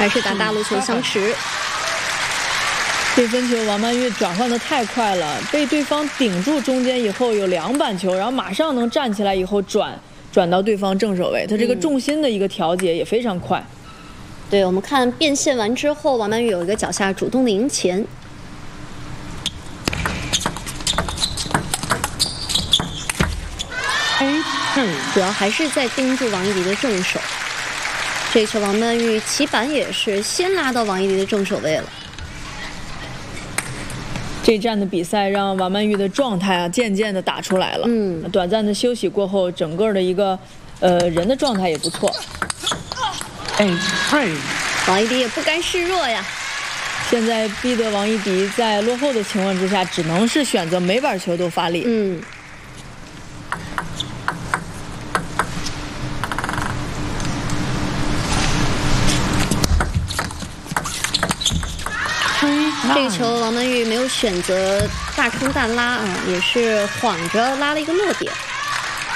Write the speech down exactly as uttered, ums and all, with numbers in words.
还是打大路球相持。 这分球王曼玉转换的太快了，被对方顶住中间以后有两板球，然后马上能站起来以后转转到对方正手位，他这个重心的一个调节也非常快。嗯、 对，我们看变线完之后，王曼玉有一个脚下主动的赢前。主要还是在盯住王艺迪的正手。这一球王曼玉起板也是先拉到王艺迪的正手位了。 这站的比赛让王曼玉的状态啊渐渐的打出来了。嗯，短暂的休息过后，整个的一个呃人的状态也不错。 王艺迪也不甘示弱呀。 现在逼得王艺迪在落后的情况之下，只能是选择每板球都发力。 嗯。这个球王曼玉没有选择大冲大拉啊，也是晃着拉了一个落点。